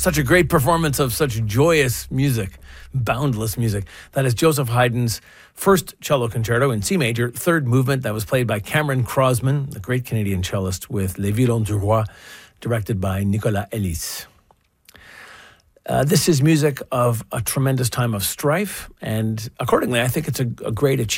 Such a great performance of such joyous music, boundless music. That is Joseph Haydn's first cello concerto in C major, third movement, that was played by Cameron Crosman, the great Canadian cellist, with Les Violons du Roi, directed by Nicolas Elis. This is music of a tremendous time of strife, and accordingly, I think it's a great achievement.